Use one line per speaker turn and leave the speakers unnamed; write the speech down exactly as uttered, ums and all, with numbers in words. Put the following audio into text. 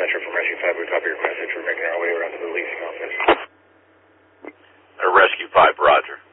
dispatcher from Rescue five. We're copy your message. We're making our way around to the leasing office.
Uh, Rescue five, roger.